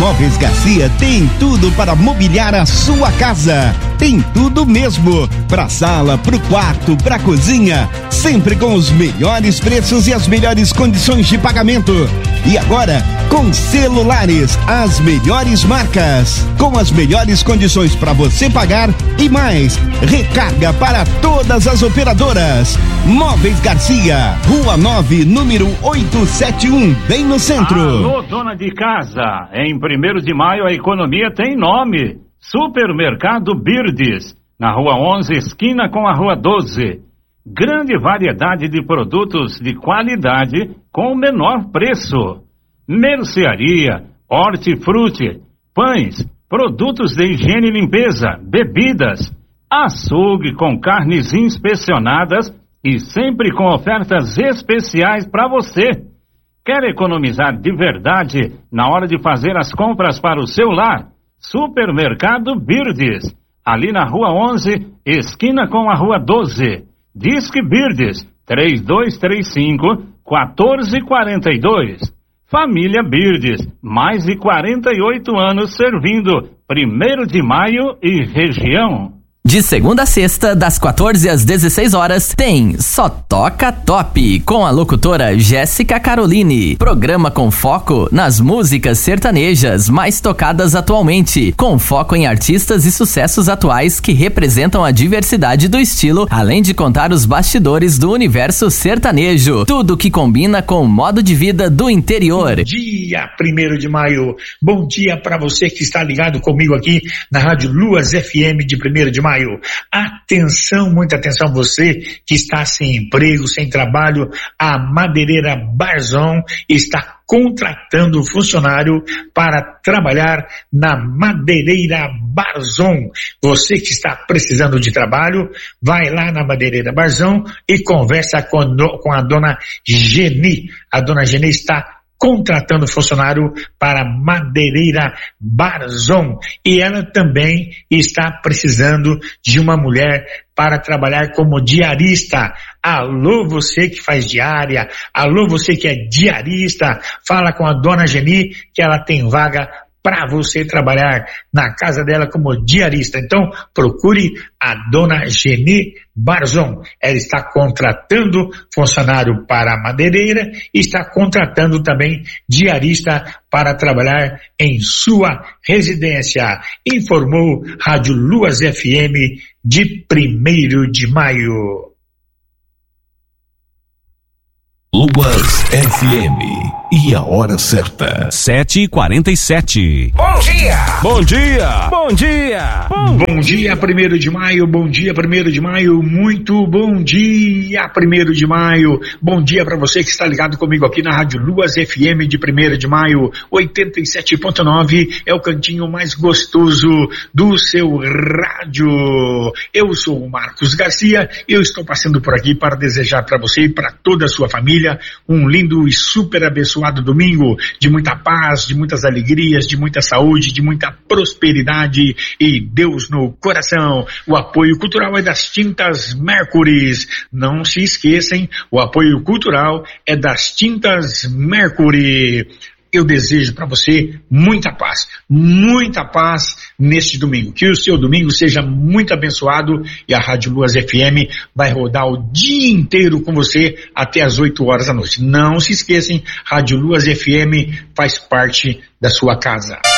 Móveis Garcia tem tudo para mobiliar a sua casa. Tem tudo mesmo, pra sala, pro quarto, pra cozinha, sempre com os melhores preços e as melhores condições de pagamento. E agora, com celulares, as melhores marcas, com as melhores condições para você pagar e mais, recarga para todas as operadoras. Móveis Garcia, Rua 9, número 871, bem no centro. Alô, dona de casa, em 1º de maio a economia tem nome. Supermercado Birdes, na Rua 11, esquina com a Rua 12. Grande variedade de produtos de qualidade com o menor preço. Mercearia, hortifruti, pães, produtos de higiene e limpeza, bebidas, açougue com carnes inspecionadas e sempre com ofertas especiais para você. Quer economizar de verdade na hora de fazer as compras para o seu lar? Supermercado Birdes, ali na Rua 11, esquina com a Rua 12. Disque Birdes, 3235-1442. Família Birdes, mais de 48 anos servindo 1º de maio e região. De segunda a sexta, das 14 às 16 horas, tem Só Toca Top, com a locutora Jéssica Caroline. Programa com foco nas músicas sertanejas mais tocadas atualmente, com foco em artistas e sucessos atuais que representam a diversidade do estilo, além de contar os bastidores do universo sertanejo. Tudo que combina com o modo de vida do interior. Bom dia, 1º de maio. Bom dia para você que está ligado comigo aqui na Rádio Luas FM de 1º de maio. Atenção, muita atenção, você que está sem emprego, sem trabalho, a Madeireira Barzon está contratando funcionário para trabalhar na Madeireira Barzon. Você que está precisando de trabalho, vai lá na Madeireira Barzon e conversa com a dona Geni. A dona Geni está contratando funcionário para Madeireira Barzon. E ela também está precisando de uma mulher para trabalhar como diarista. Alô, você que faz diária, alô, você que é diarista, fala com a dona Geni que ela tem vaga para você trabalhar na casa dela como diarista. Então, procure a dona Geni Barzon. Ela está contratando funcionário para a madeireira e está contratando também diarista para trabalhar em sua residência. Informou Rádio Luas FM de 1º de maio. Luas FM. E a hora certa, 7h47. Bom dia! Bom dia! Bom dia! Bom dia, 1º de maio, bom dia, 1º de maio, muito bom dia, 1º de maio. Bom dia para você que está ligado comigo aqui na Rádio Luas FM de 1º de maio, 87.9, é o cantinho mais gostoso do seu rádio. Eu sou o Marcos Garcia e eu estou passando por aqui para desejar para você e para toda a sua família um lindo e super abençoado domingo, de muita paz, de muitas alegrias, de muita saúde, de muita prosperidade e Deus no coração. O apoio cultural é das Tintas Mercury. Não se esqueçam, o apoio cultural é das Tintas Mercury. Eu desejo para você muita paz neste domingo. Que o seu domingo seja muito abençoado e a Rádio Luas FM vai rodar o dia inteiro com você até as 8 horas da noite. Não se esqueçam, Rádio Luas FM faz parte da sua casa.